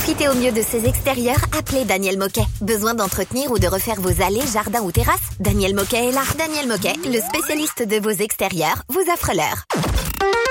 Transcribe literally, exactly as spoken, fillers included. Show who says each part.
Speaker 1: profiter au mieux de ces extérieurs, appelez Daniel Moquet. Besoin d'entretenir ou de refaire vos allées, jardins ou terrasses? Daniel Moquet est là. Daniel Moquet, le spécialiste de vos extérieurs, vous offre l'heure.